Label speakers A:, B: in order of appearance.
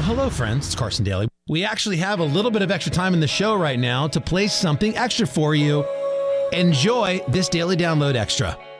A: hello, friends. It's Carson Daly. We actually have a little bit of extra time in the show right now to play something extra for you. Enjoy this Daily Download Extra.